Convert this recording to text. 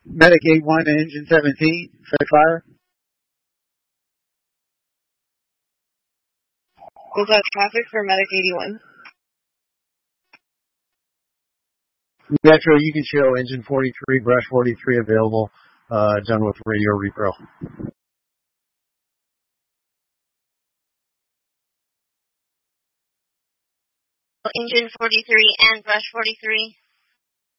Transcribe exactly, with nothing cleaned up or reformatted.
Medic eighty-one, engine seventeen, set fire. Was that traffic for Medic eighty-one? Metro, you can show engine forty-three, brush forty-three available, uh, done with radio repro. Engine forty-three and brush forty-three.